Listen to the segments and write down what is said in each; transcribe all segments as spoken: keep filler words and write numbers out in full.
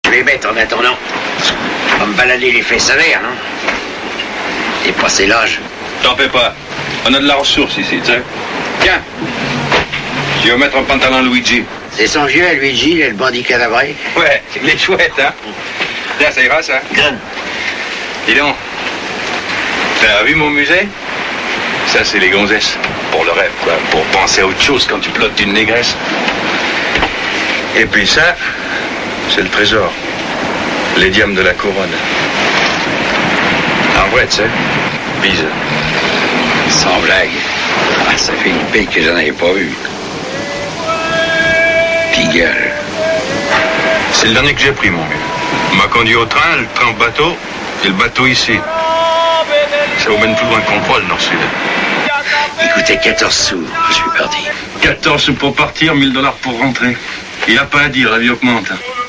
Je vais mettre en attendant. On va me balader les fesses à l'air, non? T'es passé l'âge. T'en fais pas. On a de la ressource ici, tu sais. Tiens. Tu veux mettre un pantalon Luigi? C'est son vieux à Luigi, il est le bandit cadavré. Ouais, il est chouette, hein? Tiens, ça ira, ça? Gun. Dis donc. T'as vu mon musée? Ça, c'est les gonzesses. Pour le rêve, quoi. Pour penser à autre chose quand tu plottes une négresse. Et puis ça, c'est le trésor. Les diamants de la couronne. En vrai, tu sais, bise. Sans blague. Ah, ça fait une paix que j'en avais pas vu. Puis gueule. C'est le dernier que j'ai pris, mon vieux. On m'a conduit au train, le train au bateau, et le bateau ici. Ça vous mène plus loin qu'on croit, le Nord-Sud. Il coûtait quatorze sous, je suis parti. quatorze sous pour partir, mille dollars pour rentrer. Il n'y a pas à dire, la vie augmente.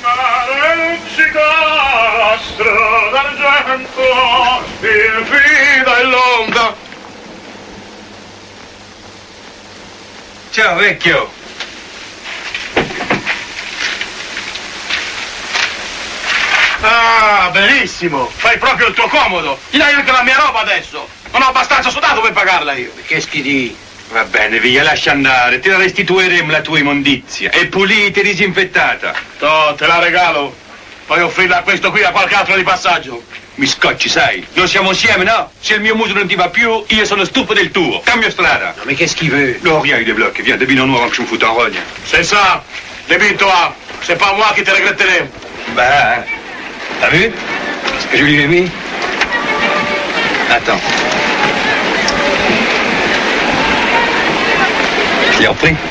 Ciao, vecchio. Ah, benissimo. Fai proprio il tuo comodo. Ti dai anche la mia roba adesso. Non ho abbastanza sudato per pagarla io. Qu'est-ce qu'il dit? Va bene, via, lascia andare. Te la restituiremo la tua immondizia. È pulita e disinfettata. To, te la regalo. Puoi offrirla a questo qui a qualche altro di passaggio. Mi scocci, sai. Noi siamo insieme, no? Se il mio muso non ti va più, io sono stufo del tuo. Cambio strada. Non, mais qu'est-ce qu'il veut? Non, rien, il débloque. Viens, devine-nous avant que je me foute en rogne. C'est ça. Débite-toi. C'est pas moi qui te regretterai. Bah, t'as vu ce que je lui ai mis? Attends. Je l'ai repris.